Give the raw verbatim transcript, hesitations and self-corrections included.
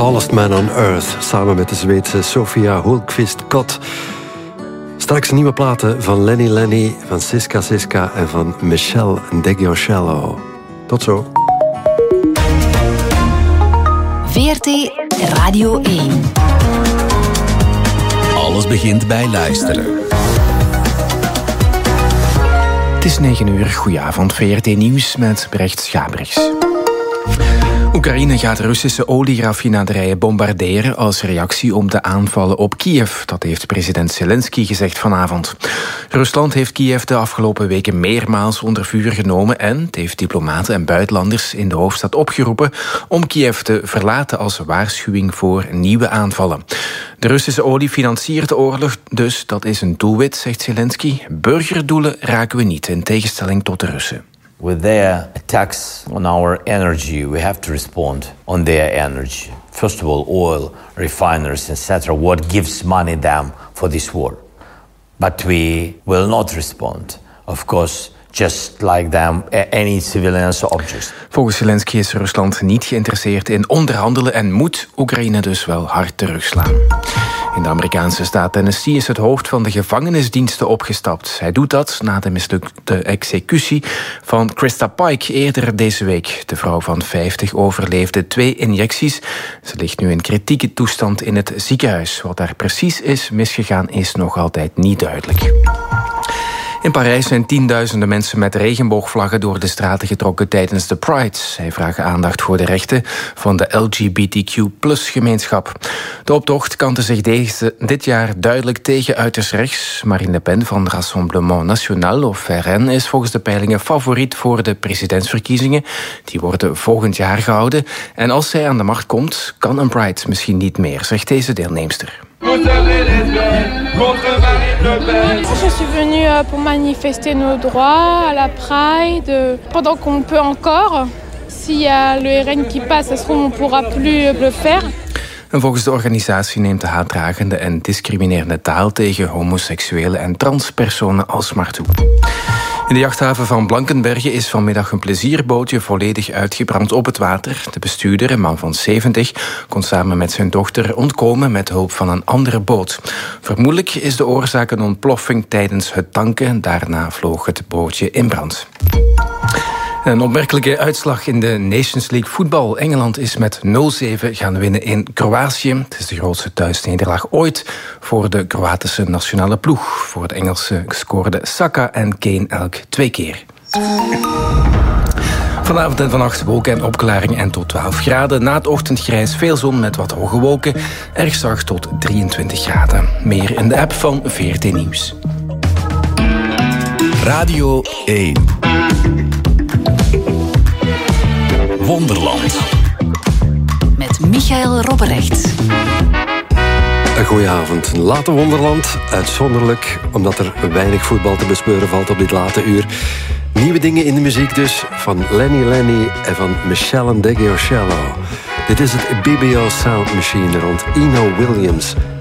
Tallest Man on Earth, samen met de Zweedse Sofia Hultqvist-Kott. Straks nieuwe platen van Lenny Lenny, van Siska Siska en van Michelle Deggiocello. Tot zo. V R T Radio één. Alles begint bij luisteren. Het is negen uur, goedenavond, V R T Nieuws met Brecht Schabrichs. Oekraïne gaat Russische olieraffinaderijen bombarderen als reactie op de aanvallen op Kiev. Dat heeft president Zelensky gezegd vanavond. Rusland heeft Kiev de afgelopen weken meermaals onder vuur genomen en het heeft diplomaten en buitenlanders in de hoofdstad opgeroepen om Kiev te verlaten als waarschuwing voor nieuwe aanvallen. De Russische olie financiert de oorlog, dus dat is een doelwit, zegt Zelensky. Burgerdoelen raken we niet, in tegenstelling tot de Russen. With their attacks on our energy, we have to respond on their energy. First of all, oil, refineries, et cetera. What gives money them for this war? But we will not respond, of course, just like them, any civilians or objects. Volgens Zelensky is Rusland niet geïnteresseerd in onderhandelen en moet Oekraïne dus wel hard terugslaan. In de Amerikaanse staat Tennessee is het hoofd van de gevangenisdiensten opgestapt. Hij doet dat na de mislukte executie van Krista Pike eerder deze week. De vrouw van vijftig overleefde twee injecties. Ze ligt nu in kritieke toestand in het ziekenhuis. Wat daar precies is misgegaan is nog altijd niet duidelijk. In Parijs zijn tienduizenden mensen met regenboogvlaggen door de straten getrokken tijdens de Pride. Zij vragen aandacht voor de rechten van de L G B T Q plus gemeenschap. De optocht kantte zich deze, dit jaar duidelijk tegen uiterst rechts. Marine Le Pen van Rassemblement National, of R N, is volgens de peilingen favoriet voor de presidentsverkiezingen. Die worden volgend jaar gehouden. En als zij aan de macht komt, kan een Pride misschien niet meer, zegt deze deelnemster. Je suis venue pour manifester nos droits à la Pride, pendant qu'on peut encore. S'il y a le R N qui passe, ça se trouve on pourra plus le faire. En volgens de organisatie neemt de haatdragende en discriminerende taal tegen homoseksuelen en transpersonen alsmaar toe. In de jachthaven van Blankenberge is vanmiddag een plezierbootje volledig uitgebrand op het water. De bestuurder, een man van zeventig, kon samen met zijn dochter ontkomen met hulp van een andere boot. Vermoedelijk is de oorzaak een ontploffing tijdens het tanken. Daarna vloog het bootje in brand. Een opmerkelijke uitslag in de Nations League voetbal. Engeland is met nul zeven gaan winnen in Kroatië. Het is de grootste thuisnederlaag ooit voor de Kroatische nationale ploeg. Voor de Engelsen scoorden Saka en Kane elk twee keer. Vanavond en vannacht wolken en opklaring en tot twaalf graden. Na het ochtendgrijs veel zon met wat hoge wolken. Erg zacht tot drieëntwintig graden. Meer in de app van V R T Nieuws. Radio één. Wonderland. Met Michael Robberecht. Een goeie avond. Een late Wonderland. Uitzonderlijk, omdat er weinig voetbal te bespeuren valt op dit late uur. Nieuwe dingen in de muziek dus, van Lenny Lenny en van Michelle Deggiocello. Dit is het B B O Sound Machine rond Eno Williams.